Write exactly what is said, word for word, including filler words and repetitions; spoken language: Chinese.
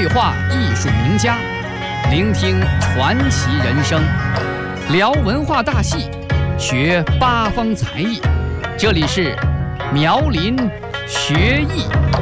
话艺术名家，聆听传奇人生，聊文化大戏，学八方才艺。这里是苗林学艺。